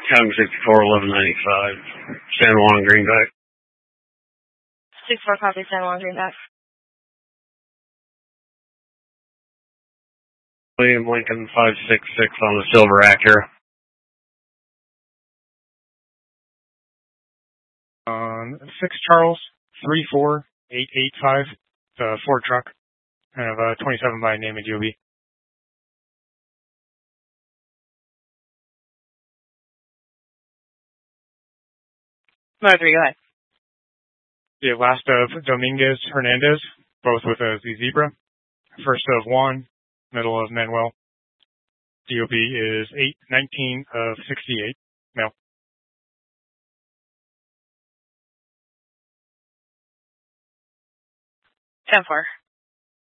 Counting 641195, San Juan Greenback. 64 copy, San Juan Greenback. William Lincoln 566 on the silver Acura. 6 Charles 34885, the Ford truck. I have 27 by name and DOB. 3, go ahead. The last of Dominguez Hernandez, both with a Z Zebra. First of Juan, middle of Manuel. DOB is 819 of 68, male. 10-4.